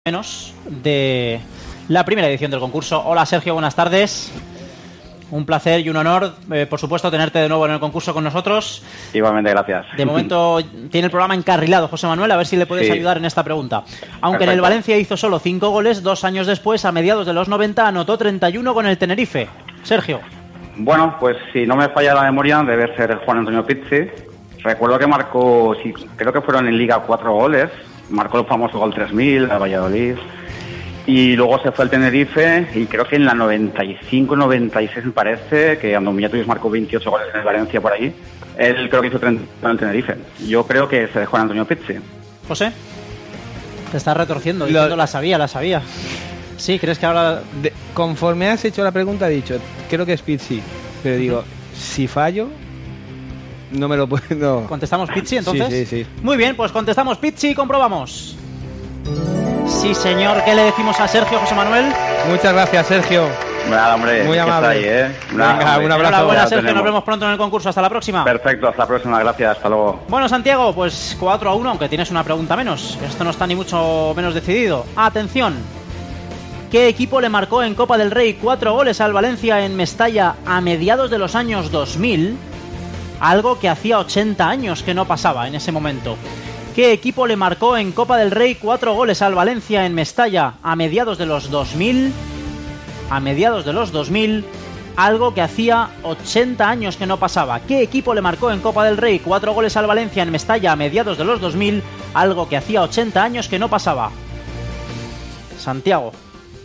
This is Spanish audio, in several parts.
menos de la primera edición del concurso. Hola Sergio, buenas tardes. Un placer y un honor, por supuesto, tenerte de nuevo en el concurso con nosotros. Igualmente, gracias. De momento tiene el programa encarrilado José Manuel, a ver si le puedes ayudar en esta pregunta. Aunque Perfecto. En el Valencia hizo solo 5 goles, 2 años después, a mediados de los 90, anotó 31 con el Tenerife. Sergio. Bueno, pues si no me falla la memoria, debe ser Juan Antonio Pizzi. Recuerdo que marcó, creo que fueron en Liga 4 goles. Marcó el famoso gol 3000 a Valladolid. Y luego se fue al Tenerife y creo que en la 95-96 me parece que Andomiñatuis marcó 28 goles en el Valencia por ahí. Él creo que hizo 30 en el Tenerife. Yo creo que es Juan Antonio Pizzi. José, te estás retorciendo diciendo la sabía. Sí, ¿crees que ahora...? Conforme has hecho la pregunta, he dicho, creo que es Pizzi. Pero digo, si fallo... No me lo puedo... ¿Contestamos Pizzi entonces? Sí. Muy bien, pues contestamos Pizzi y comprobamos. Sí, señor. ¿Qué le decimos a Sergio, José Manuel? Muchas gracias, Sergio. Nada, hombre. Muy amable. Ahí, Venga, un abrazo. Enhorabuena, Sergio. Nos vemos pronto en el concurso. Hasta la próxima. Perfecto, hasta la próxima. Gracias. Hasta luego. Bueno, Santiago, pues 4-1, aunque tienes una pregunta menos. Esto no está ni mucho menos decidido. Atención. ¿Qué equipo le marcó en Copa del Rey 4 goles al Valencia en Mestalla a mediados de los años 2000? Algo que hacía 80 años que no pasaba en ese momento. ¿Qué equipo le marcó en Copa del Rey 4 goles al Valencia en Mestalla a mediados de los 2000? A mediados de los 2000, algo que hacía 80 años que no pasaba. ¿Qué equipo le marcó en Copa del Rey 4 goles al Valencia en Mestalla a mediados de los 2000? Algo que hacía 80 años que no pasaba. Santiago.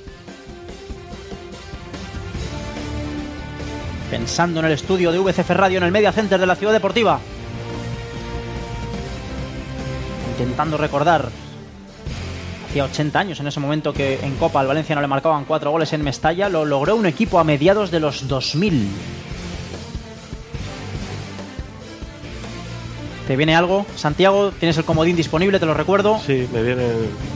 Pensando en el estudio de VCF Radio en el Media Center de la Ciudad Deportiva. Intentando recordar. Hacía 80 años en ese momento que en Copa al Valencia no le marcaban 4 goles en Mestalla. Lo logró un equipo a mediados de los 2000. ¿Te viene algo? Santiago, tienes el comodín disponible, te lo recuerdo. Sí, me viene...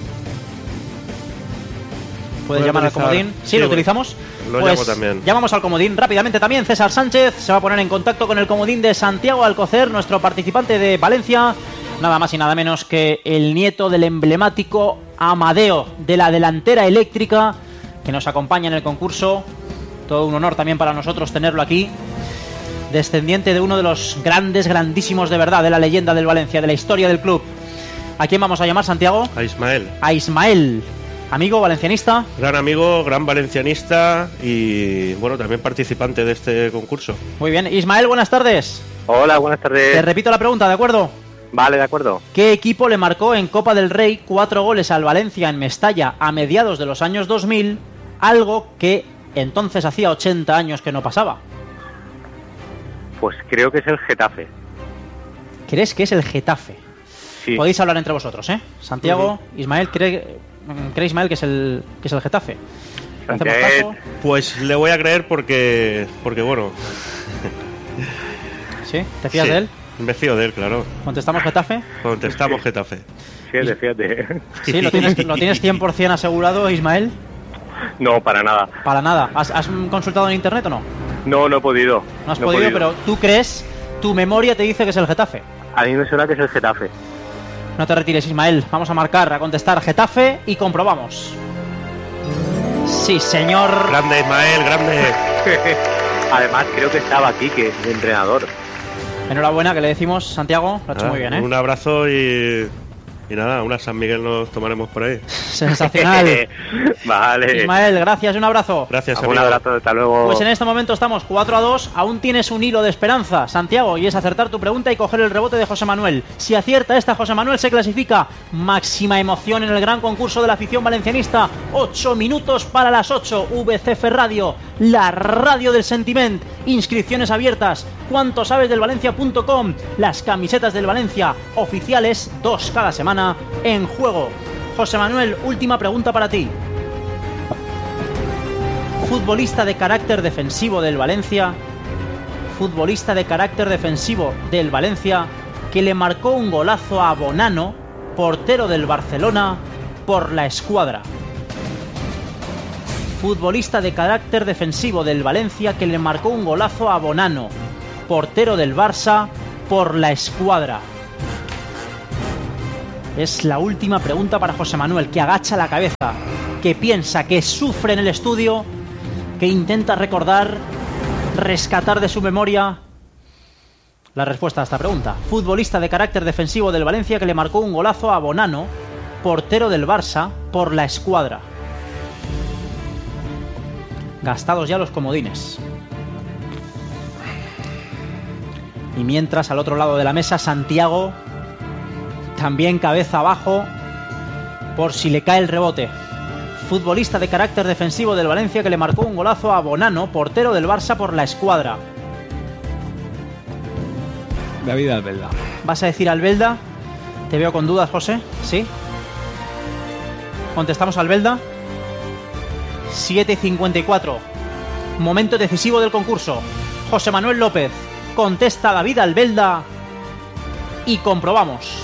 ¿Puedes llamar al comodín? ¿Sí, lo utilizamos? Lo pues llamo también. Llamamos al comodín rápidamente también. César Sánchez se va a poner en contacto con el comodín de Santiago Alcocer, nuestro participante de Valencia. Nada más y nada menos que el nieto del emblemático Amadeo de la delantera eléctrica que nos acompaña en el concurso. Todo un honor también para nosotros tenerlo aquí. Descendiente de uno de los grandísimos de verdad, de la leyenda del Valencia, de la historia del club. ¿A quién vamos a llamar, Santiago? A Ismael. A Ismael. Amigo valencianista. Gran amigo, gran valencianista y, bueno, también participante de este concurso. Muy bien. Ismael, buenas tardes. Hola, buenas tardes. Te repito la pregunta, ¿de acuerdo? Vale, de acuerdo. ¿Qué equipo le marcó en Copa del Rey 4 goles al Valencia en Mestalla a mediados de los años 2000? Algo que entonces hacía 80 años que no pasaba. Pues creo que es el Getafe. ¿Crees que es el Getafe? Sí. Podéis hablar entre vosotros, ¿eh? Santiago, Ismael, ¿cree Ismael que es el Getafe? ¿Hacemos caso? Pues le voy a creer porque bueno. ¿Sí? ¿Te fías de él? Me fío de él, claro. ¿Contestamos Getafe? Contestamos Getafe. Fíjate. ¿Sí? ¿Lo tienes 100% asegurado, Ismael? No, para nada. Para nada. ¿Has consultado en internet o no? No he podido. No has podido, pero tú crees, tu memoria te dice que es el Getafe. A mí me suena que es el Getafe. No te retires, Ismael. Vamos a marcar, a contestar Getafe y comprobamos. Sí, señor. Grande, Ismael, grande. Además, creo que estaba Quique, de entrenador. Enhorabuena, que le decimos, Santiago. Lo ha hecho muy bien, ¿eh? Un abrazo y nada, una San Miguel nos tomaremos por ahí. Sensacional. Vale. Ismael, gracias, un abrazo. Gracias, amigo. Un abrazo, hasta luego. Pues en este momento estamos 4-2. Aún tienes un hilo de esperanza, Santiago, y es acertar tu pregunta y coger el rebote de José Manuel. Si acierta esta, José Manuel se clasifica. Máxima emoción en el gran concurso de la afición valencianista. 8 minutos para las 8. VCF Radio, la radio del sentiment. Inscripciones abiertas. ¿Cuánto sabes del Valencia.com? Las camisetas del Valencia oficiales, 2 cada semana en juego. José Manuel, última pregunta para ti. Futbolista de carácter defensivo del Valencia. Futbolista de carácter defensivo del Valencia que le marcó un golazo a Bonano, portero del Barcelona, por la escuadra. Futbolista de carácter defensivo del Valencia que le marcó un golazo a Bonano, portero del Barça, por la escuadra. Es la última pregunta para José Manuel, que agacha la cabeza, que piensa, que sufre en el estudio, que intenta recordar, rescatar de su memoria la respuesta a esta pregunta. Futbolista de carácter defensivo del Valencia que le marcó un golazo a Bonano, portero del Barça, por la escuadra. Gastados ya los comodines. Y mientras, al otro lado de la mesa, Santiago, también cabeza abajo, por si le cae el rebote. Futbolista de carácter defensivo del Valencia que le marcó un golazo a Bonano, portero del Barça, por la escuadra. David Albelda. ¿Vas a decir Albelda? Te veo con dudas, José. ¿Sí? ¿Contestamos Albelda? 7:54. Momento decisivo del concurso. José Manuel López contesta David Albelda y comprobamos.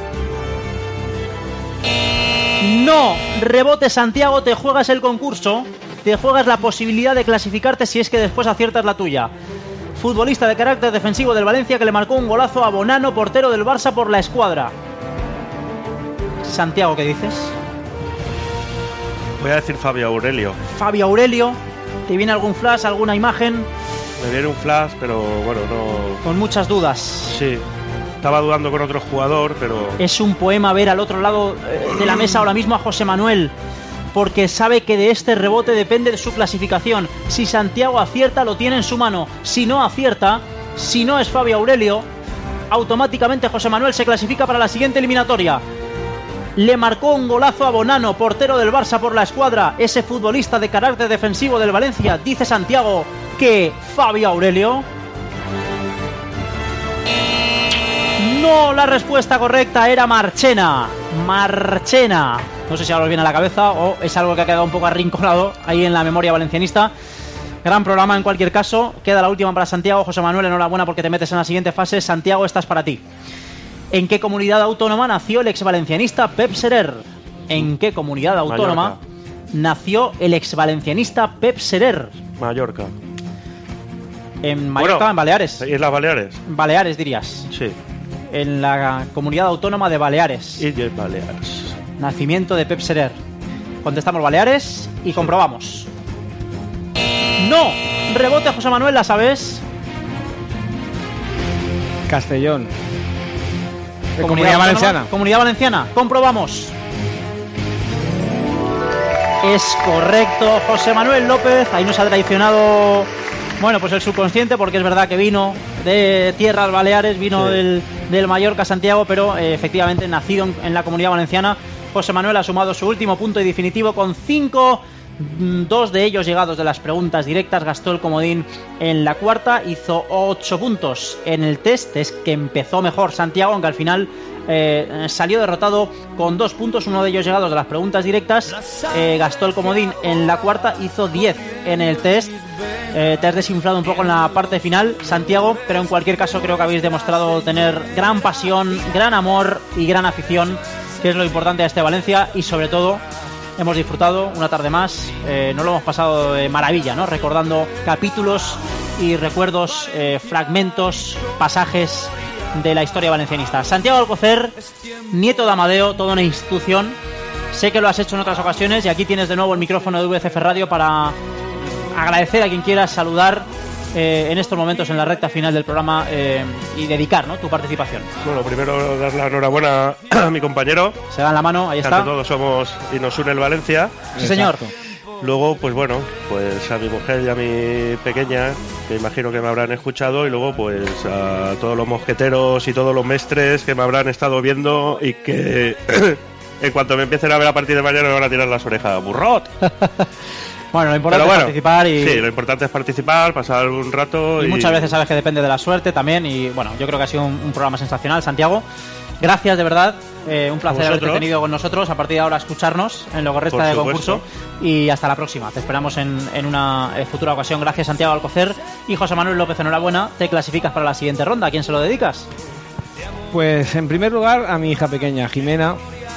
No, rebote Santiago, te juegas el concurso, te juegas la posibilidad de clasificarte si es que después aciertas la tuya. Futbolista de carácter defensivo del Valencia que le marcó un golazo a Bonano, portero del Barça, por la escuadra. Santiago, ¿qué dices? Voy a decir Fabio Aurelio. Fabio Aurelio, ¿te viene algún flash, alguna imagen? Me viene un flash, pero bueno, no... Con muchas dudas. Sí, estaba dudando con otro jugador, pero... Es un poema ver al otro lado de la mesa ahora mismo a José Manuel, porque sabe que de este rebote depende de su clasificación. Si Santiago acierta, lo tiene en su mano. Si no acierta, si no es Fabio Aurelio, automáticamente José Manuel se clasifica para la siguiente eliminatoria. Le marcó un golazo a Bonano, portero del Barça, por la escuadra. Ese futbolista de carácter defensivo del Valencia. Dice Santiago que Fabio Aurelio. No, la respuesta correcta era Marchena. Marchena. No sé si ahora os viene a la cabeza o es algo que ha quedado un poco arrinconado ahí en la memoria valencianista. Gran programa en cualquier caso. Queda la última para Santiago. José Manuel, enhorabuena porque te metes en la siguiente fase. Santiago, esta es para ti. ¿En qué comunidad autónoma nació el exvalencianista Pep Serer? ¿En qué comunidad autónoma nació el exvalencianista Pep Serer? Mallorca. En Mallorca, bueno, en Baleares. ¿Y en las Baleares? Baleares, dirías. Sí. En la comunidad autónoma de Baleares. Y de Baleares. Nacimiento de Pep Serer. Contestamos Baleares y comprobamos. ¡No! Rebote José Manuel, ¿la sabes? Castellón. Comunidad Valenciana. Comunidad Valenciana. Comprobamos. Es correcto, José Manuel López. Ahí nos ha traicionado, bueno, pues el subconsciente, porque es verdad que vino de tierras Baleares, vino del Mallorca, Santiago, pero efectivamente nacido en la Comunidad Valenciana. José Manuel ha sumado su último punto y definitivo con 5. 2 de ellos llegados de las preguntas directas. Gastó el comodín en la cuarta. Hizo 8 puntos en el test. Es que empezó mejor Santiago, aunque al final salió derrotado con 2 puntos. Uno de ellos llegados de las preguntas directas. Gastó el comodín en la cuarta. Hizo 10 en el test. Te has desinflado un poco en la parte final, Santiago, pero en cualquier caso creo que habéis demostrado tener gran pasión, gran amor y gran afición, que es lo importante de este Valencia, y sobre todo hemos disfrutado una tarde más. Nos lo hemos pasado de maravilla, ¿no? Recordando capítulos y recuerdos, fragmentos, pasajes de la historia valencianista. Santiago Alcocer, nieto de Amadeo, toda una institución. Sé que lo has hecho en otras ocasiones y aquí tienes de nuevo el micrófono de VCF Radio para agradecer a quien quieras, saludar en estos momentos en la recta final del programa y dedicar, ¿no?, tu participación. Bueno, primero dar la enhorabuena a mi compañero. Se dan la mano, ahí está. Ante todos somos y nos une el Valencia. Sí, señor. Luego, pues bueno, pues a mi mujer y a mi pequeña, que imagino que me habrán escuchado, y luego pues a todos los mosqueteros y todos los mestres que me habrán estado viendo y que en cuanto me empiecen a ver a partir de mañana me van a tirar las orejas. ¡Burrot! Bueno, lo importante es participar y... Sí, lo importante es participar, pasar un rato y muchas veces sabes que depende de la suerte también. Y bueno, yo creo que ha sido un programa sensacional, Santiago. Gracias, de verdad. Un placer haberte tenido con nosotros. A partir de ahora, escucharnos en lo que resta de concurso. Y hasta la próxima. Te esperamos en una futura ocasión. Gracias, Santiago Alcocer. Y José Manuel López, enhorabuena. Te clasificas para la siguiente ronda. ¿A quién se lo dedicas? Pues en primer lugar a mi hija pequeña, Jimena.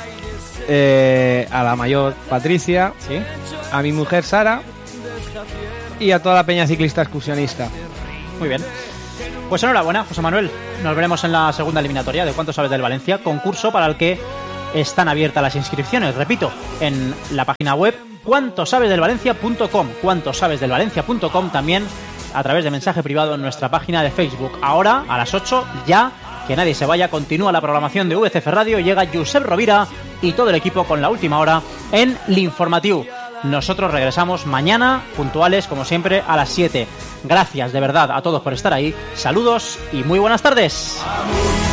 A la mayor, Patricia. ¿Sí? A mi mujer, Sara. Y a toda la peña ciclista excursionista. Muy bien. Pues enhorabuena, José Manuel. Nos veremos en la segunda eliminatoria de ¿Cuánto sabes del Valencia? Concurso para el que están abiertas las inscripciones. Repito, en la página web cuantosabesdelvalencia.com, cuantosabesdelvalencia.com, también a través de mensaje privado en nuestra página de Facebook. Ahora, a las 8, ya, que nadie se vaya, continúa la programación de VCF Radio, llega Josep Rovira y todo el equipo con la última hora en l'Informatiu. Nosotros regresamos mañana, puntuales, como siempre, a las 7. Gracias de verdad a todos por estar ahí. Saludos y muy buenas tardes.